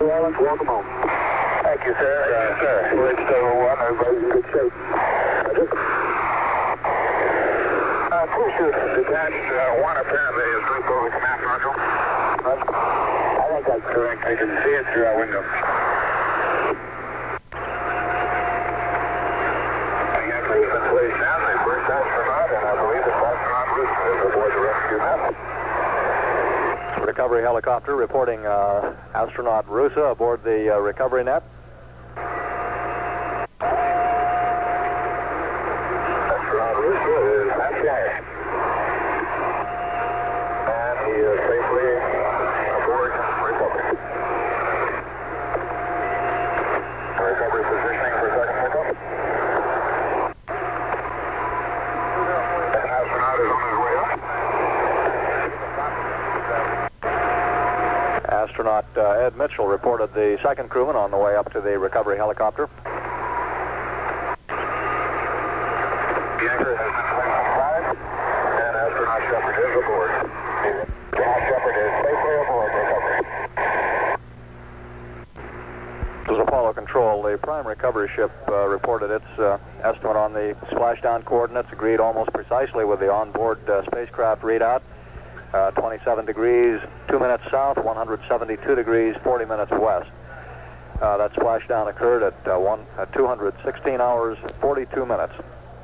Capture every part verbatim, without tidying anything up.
Wallace, welcome home. Thank you, sir. Thank you, sir. We're at Silver One. Everybody's in good shape. Roger. Uh, please shoot. Detached uh, one apparently is grouped over the command module. Roger. I think that's correct. I can see it through our window. I have been placed down the first astronaut, and I believe it's astronaut Rooster is aboard the rescue net. Recovery helicopter reporting uh, astronaut Rusa aboard the uh, recovery net. Astronaut Rusa is astronaut. And he is safely aboard recovery. Recovery positioning for second pickup. An astronaut is on his way up. Astronaut uh, Ed Mitchell reported the second crewman on the way up to the recovery helicopter. The anchor has been placed on five, and astronaut Shepard is aboard. Astronaut Shepard is safely aboard recovery. This is Apollo Control. The prime recovery ship uh, reported its uh, estimate on the splashdown coordinates, agreed almost precisely with the onboard uh, spacecraft readout. Uh, twenty-seven degrees, two minutes south, one hundred seventy-two degrees, forty minutes west. Uh, that splashdown occurred at, uh, one, at two hundred sixteen hours, forty-two minutes.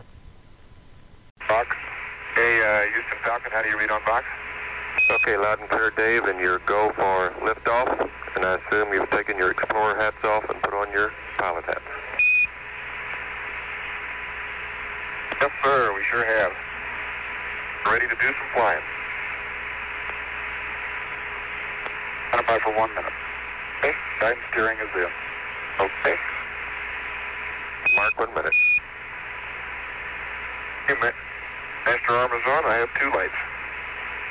Box. Hey, uh, Houston Falcon, how do you read on box? Okay, loud and clear, Dave, and your go for liftoff. And I assume you've taken your Explorer hats off and put on your pilot hats. Yes, sir, we sure have. Ready to do some flying. Standby for one minute. Okay, guidance steering is in. Okay. Mark one minute. Hey, man. Master arm is on. I have two lights.